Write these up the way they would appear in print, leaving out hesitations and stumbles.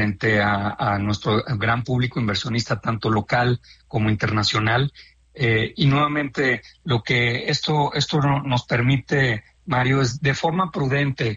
frente a nuestro gran público inversionista, tanto local como internacional. Y nuevamente, lo que esto nos permite, Mario, es de forma prudente,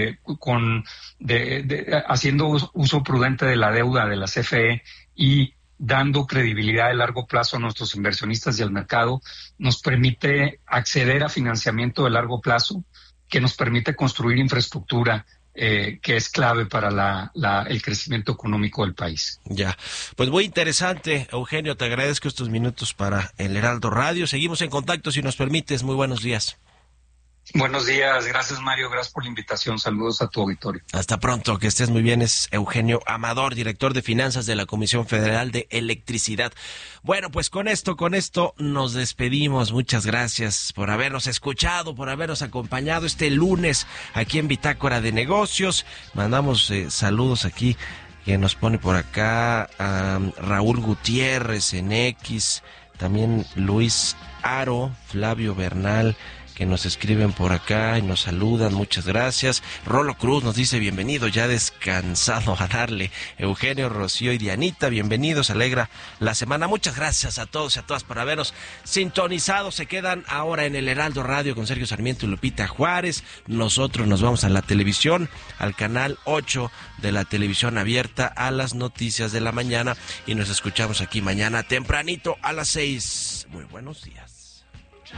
haciendo uso prudente de la deuda de la CFE y dando credibilidad de largo plazo a nuestros inversionistas y al mercado, nos permite acceder a financiamiento de largo plazo que nos permite construir infraestructura que es clave para el crecimiento económico del país. Ya, pues muy interesante, Eugenio, te agradezco estos minutos para el Heraldo Radio. Seguimos en contacto, si nos permites. Muy buenos días. Buenos días, gracias Mario, gracias por la invitación, saludos a tu auditorio. Hasta pronto, que estés muy bien. Es Eugenio Amador, director de finanzas de la Comisión Federal de Electricidad. Bueno, pues con esto nos despedimos. Muchas gracias por habernos escuchado, por habernos acompañado este lunes aquí en Bitácora de Negocios. Mandamos saludos aquí que nos pone por acá a Raúl Gutiérrez en X, también Luis Aro, Flavio Bernal, que nos escriben por acá y nos saludan, muchas gracias. Rolo Cruz nos dice bienvenido, ya descansado a darle. Eugenio, Rocío y Dianita, bienvenidos, alegra la semana. Muchas gracias a todos y a todas por habernos sintonizado. Se quedan ahora en el Heraldo Radio con Sergio Sarmiento y Lupita Juárez. Nosotros nos vamos a la televisión, al canal 8 de la televisión abierta, a las noticias de la mañana, y nos escuchamos aquí mañana tempranito a las 6. Muy buenos días.